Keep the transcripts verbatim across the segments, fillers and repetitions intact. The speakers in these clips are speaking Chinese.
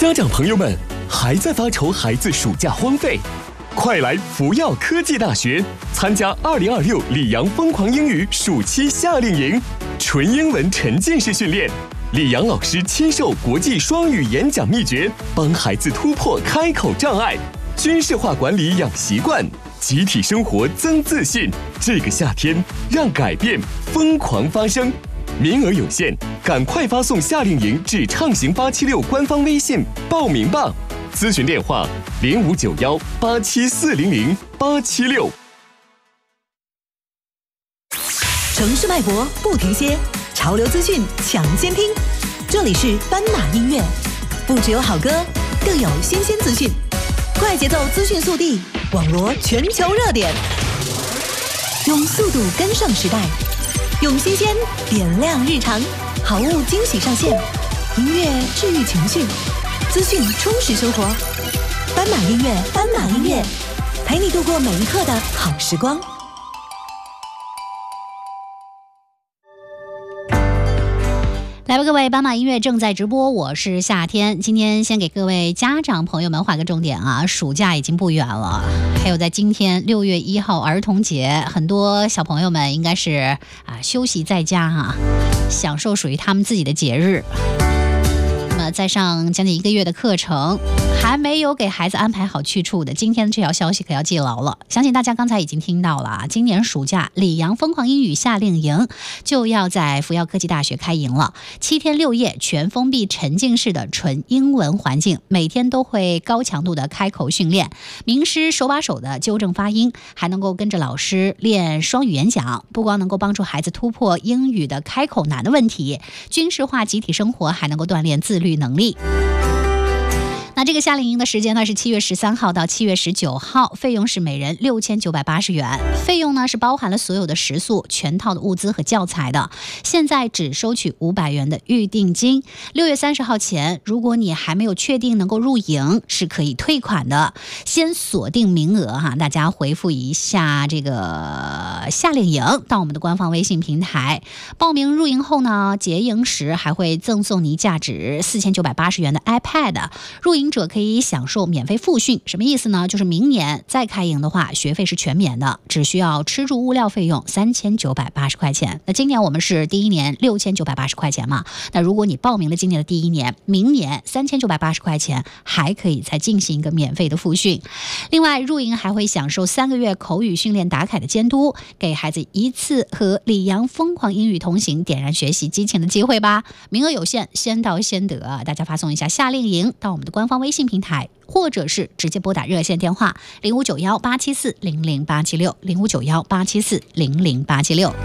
家长朋友们，还在发愁孩子暑假荒废？快来福耀科技大学参加二零二六里昂疯狂英语暑期夏令营，纯英文沉浸式训练，里昂老师亲授国际双语演讲秘诀，帮孩子突破开口障碍，军事化管理养习惯，集体生活增自信。这个夏天，让改变疯狂发生。名额有限，赶快发送夏令营至畅行八七六官方微信报名吧。咨询电话零五九幺八七四零零八七六。 城市脉搏不停歇，潮流资讯抢先听。这里是斑马音乐，不只有好歌，更有新鲜资讯，快节奏资讯速递，网罗全球热点，用速度跟上时代，用新鲜点亮日常，好物惊喜上线，音乐治愈情绪，资讯充实生活。斑马音乐，斑马音乐，陪你度过每一刻的好时光。 来吧，各位，斑马音乐正在直播，我是夏天。今天先给各位家长朋友们画个重点啊，暑假已经不远了，还有在今天六月一号儿童节，很多小朋友们应该是啊休息在家啊，享受属于他们自己的节日。那么在上将近一个月的课程，还没有给孩子安排好去处的，今天这条消息可要记牢了。相信大家刚才已经听到了啊，今年暑假里昂疯狂英语夏令营就要在福耀科技大学开营了，七天六夜全封闭沉浸式的纯英文环境，每天都会高强度的开口训练，名师手把手的纠正发音，还能够跟着老师练双语演讲，不光能够帮助孩子突破英语的开口难的问题，军事化集体生活还能够锻炼自律能力。那这个夏令营的时间呢是七月十三号到七月十九号，费用是每人六千九百八十元，费用呢是包含了所有的食宿、全套的物资和教材的。现在只收取五百元的预定金，六月三十号前，如果你还没有确定能够入营，是可以退款的。先锁定名额哈，大家回复一下这个夏令营到我们的官方微信平台报名入营后呢，结营时还会赠送你价值四千九百八十元的 iPad。入营者可以享受免费复训，什么意思呢？就是明年再开营的话，学费是全免的，只需要吃住物料费用三千九百八十块钱。那今年我们是第一年六千九百八十块钱嘛，那如果你报名了今年的第一年，明年三千九百八十块钱还可以再进行一个免费的复训。另外入营还会享受三个月口语训练打卡的监督，给孩子一次和里昂疯狂英语同行，点燃学习激情的机会吧。名额有限，先到先得，大家发送一下夏令营到我们的官方微信平台，或者是直接拨打热线电话零五九幺八七四零零八七六零五九幺八七四零零八七六。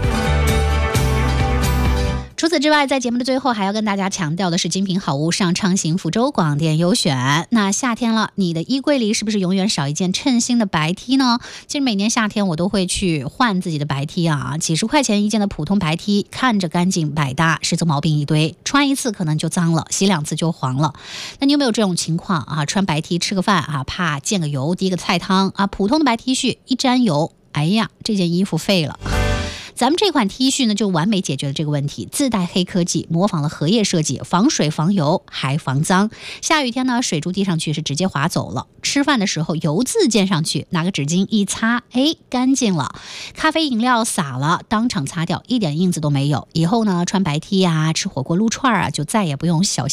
除此之外，在节目的最后还要跟大家强调的是，精品好物上畅行福州广电优选。那夏天了，你的衣柜里是不是永远少一件称心的白 T 呢？其实每年夏天我都会去换自己的白 T 啊，几十块钱一件的普通白 T， 看着干净百搭，实则毛病一堆，穿一次可能就脏了，洗两次就黄了。那你有没有这种情况啊？穿白 T 吃个饭啊，怕溅个油滴个菜汤啊，普通的白 T 恤一沾油，哎呀，这件衣服废了。咱们这款 T 恤呢，就完美解决了这个问题，自带黑科技，模仿了荷叶设计，防水防油还防脏。下雨天呢，水珠滴上去是直接划走了。吃饭的时候油渍溅上去，拿个纸巾一擦，哎，干净了。咖啡饮料洒了，当场擦掉，一点印子都没有。以后呢，穿白 T 啊，吃火锅撸串啊，就再也不用小